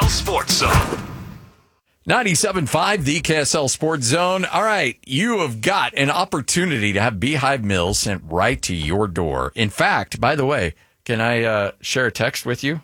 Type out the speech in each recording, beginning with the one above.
KSL Sports Zone. 97.5, the KSL Sports Zone. All right, you have got an opportunity to have Beehive Meals sent right to your door. In fact, by the way, can I share a text with you?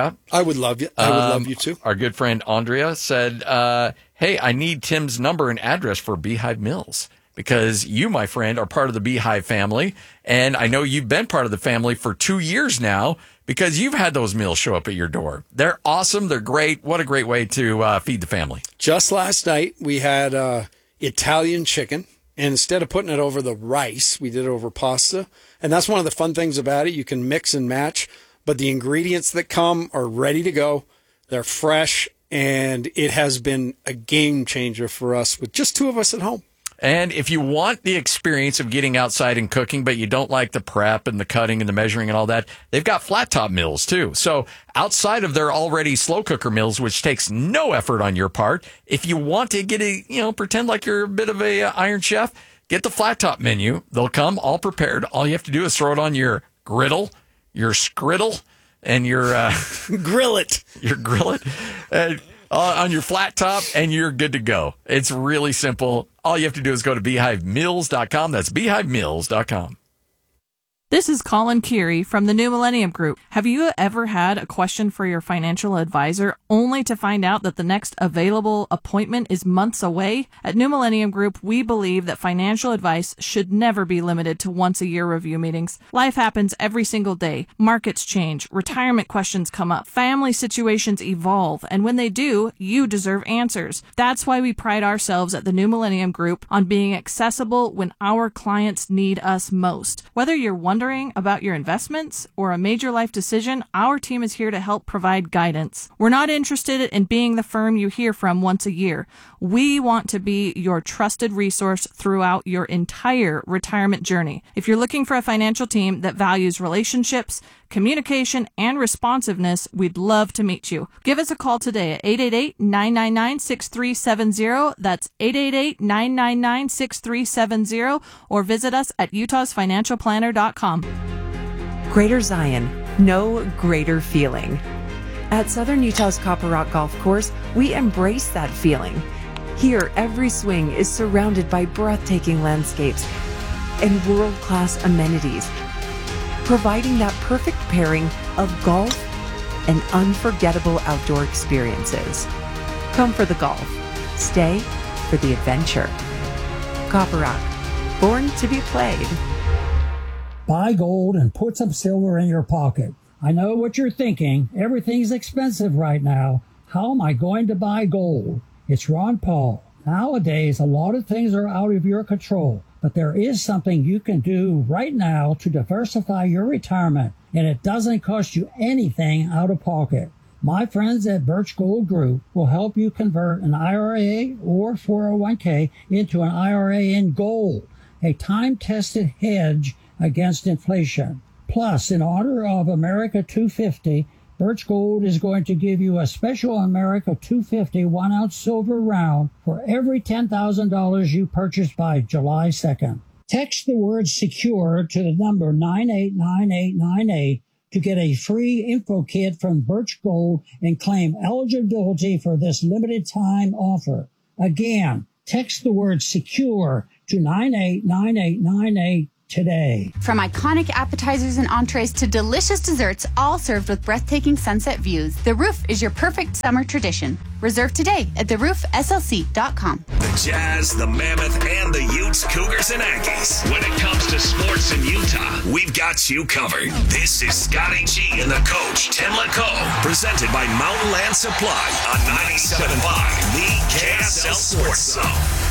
I would love you. I would love you too. Our good friend Andrea said, hey, I need Tim's number and address for Beehive Meals because you, my friend, are part of the Beehive family. And I know you've been part of the family for 2 years now because you've had those meals show up at your door. They're awesome. They're great. What a great way to feed the family. Just last night, we had Italian chicken. And instead of putting it over the rice, we did it over pasta. And that's one of the fun things about it. You can mix and match. But the ingredients that come are ready to go. They're fresh, and it has been a game changer for us with just two of us at home. And if you want the experience of getting outside and cooking, but you don't like the prep and the cutting and the measuring and all that, they've got flat top meals too. So outside of their already slow cooker meals, which takes no effort on your part, if you want to get pretend like you're a bit of a Iron Chef, get the flat top menu. They'll come all prepared. All you have to do is throw it on your griddle, your skriddle, and your grill it. Your grill it on your flat top, and you're good to go. It's really simple. All you have to do is go to beehivemeals.com. That's beehivemeals.com. This is Colin Keary from the New Millennium Group. Have you ever had a question for your financial advisor only to find out that the next available appointment is months away? At New Millennium Group, we believe that financial advice should never be limited to once-a-year review meetings. Life happens every single day. Markets change, retirement questions come up, family situations evolve, and when they do, you deserve answers. That's why we pride ourselves at the New Millennium Group on being accessible when our clients need us most. Whether you're wondering about your investments or a major life decision, our team is here to help provide guidance. We're not interested in being the firm you hear from once a year. We want to be your trusted resource throughout your entire retirement journey. If you're looking for a financial team that values relationships, communication, and responsiveness, we'd love to meet you. Give us a call today at 888-999-6370. That's 888-999-6370, or visit us at utahsfinancialplanner.com. Greater Zion, no greater feeling. At Southern Utah's Copper Rock Golf Course, we embrace that feeling. Here, every swing is surrounded by breathtaking landscapes and world-class amenities, providing that perfect pairing of golf and unforgettable outdoor experiences. Come for the golf. Stay for the adventure. Copper Rock, born to be played. Buy gold and put some silver in your pocket. I know what you're thinking. Everything's expensive right now. How am I going to buy gold? It's Ron Paul. Nowadays, a lot of things are out of your control, but there is something you can do right now to diversify your retirement, and it doesn't cost you anything out of pocket. My friends at Birch Gold Group will help you convert an IRA or 401k into an IRA in gold, a time-tested hedge against inflation. Plus, in honor of America 250, Birch Gold is going to give you a special America 250 1-ounce silver round for every $10,000 you purchase by July 2nd. Text the word SECURE to the number 989898 to get a free info kit from Birch Gold and claim eligibility for this limited time offer. Again, text the word SECURE to 989898 today. From iconic appetizers and entrees to delicious desserts, all served with breathtaking sunset views, The Roof is your perfect summer tradition. Reserve today at theroofslc.com. The Jazz, the Mammoth, and the Utes, Cougars, and Aggies. When it comes to sports in Utah, we've got you covered. This is Scotty G and the coach, Tim LaCoe, presented by Mountain Land Supply on 97.5, the KSL Sports Zone.